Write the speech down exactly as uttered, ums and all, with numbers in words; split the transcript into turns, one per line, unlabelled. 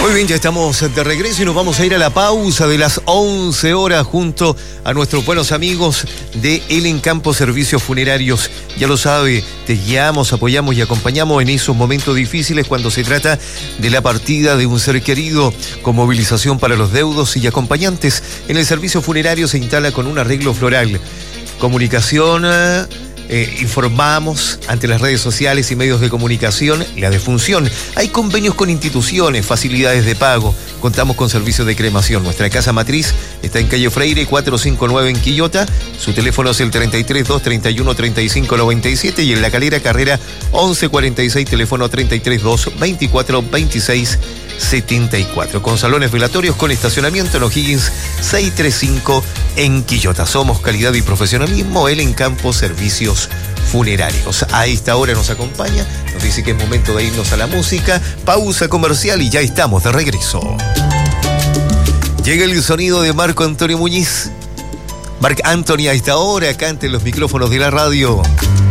Muy bien, ya estamos de regreso y nos vamos a ir a la pausa de las once horas junto a nuestros buenos amigos de El Encampo Servicios Funerarios. Ya lo sabe, te guiamos, apoyamos y acompañamos en esos momentos difíciles cuando se trata de la partida de un ser querido, con movilización para los deudos y acompañantes. En el servicio funerario se instala con un arreglo floral. Comunicación... Eh, informamos ante las redes sociales y medios de comunicación la defunción. Hay convenios con instituciones, facilidades de pago. Contamos con servicios de cremación. Nuestra casa matriz está en calle Freire cuatrocientos cincuenta y nueve en Quillota. Su teléfono es el treinta y tres, dos treinta y uno, treinta y cinco noventa y siete y en La Calera, carrera once cuarenta y seis, teléfono treinta y tres, dos veinticuatro, veintiséis setenta y cuatro. Con salones velatorios con estacionamiento en O'Higgins seiscientos treinta y cinco en Quillota. Somos calidad y profesionalismo, El Encampo Servicios Funerarios. A esta hora nos acompaña, nos dice que es momento de irnos a la música, pausa comercial y ya estamos de regreso. Llega el sonido de Marco Antonio Muñiz. Marc Anthony a esta hora, acá ante los micrófonos de la radio.